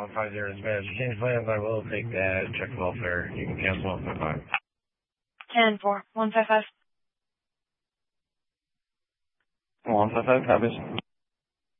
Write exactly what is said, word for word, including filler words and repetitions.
one five zero is bad. Change plans, I will take that. Check welfare. You can cancel one five five. ten four, one five five. one five five, copies.